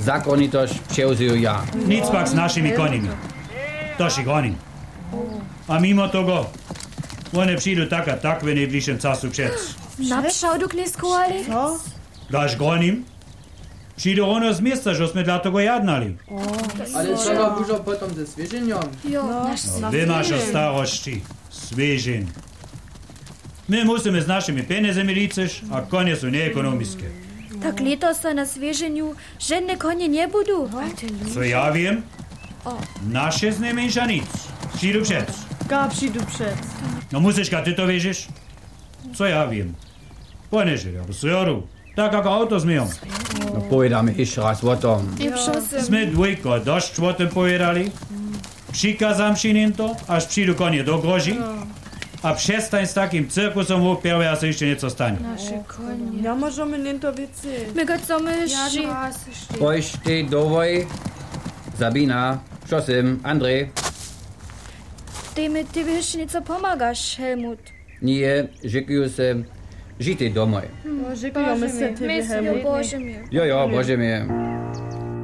Zakonitość przewziął ja. Nic pak z naszymi koniami. Toż ich gonim. A mimo tego, one przyjdą tak a tak w najbliższym czasu przed. Na przodok nie skłali? Co? Dasz gonim? Przyjdą one z miejsca, żeśmy dla tego jadnali. Ale trzeba dużo potem ze zwierzeniem. Jo, Wy masz o starości, zwierzeń. My musimy z naszymi pieniędzmi liczyć, a konie są nieekonomickie. tak letos na zwierzeniu żadne konie nie budu. Co ja wiem? Nasze z nimi nic. Przyjdą przed. Ga przyjdu przed. No musisz, ty to wierzysz? Co ja wiem? Poniesie, ja sroru. Tak jak auto zmiją. No powiadamy jeszcze raz o tom. Sme dwójko dość o tym powiedzieli. Przykazam się to, aż przyjdą konie do grozi. A przestań z takim cyrkusem łupiał, a się jeszcze nieco stanie. Ja możemy nie to wiecie. My go co myszy? Pojście dowoj. Sabina, Szosym, Andrzej. Ty mi jeszcze nieco pomagasz, Helmut. Nie, żykują się żyty domoj. Żykujemy se tebe, Helmut. Boże mnie. Jo, Boże mnie.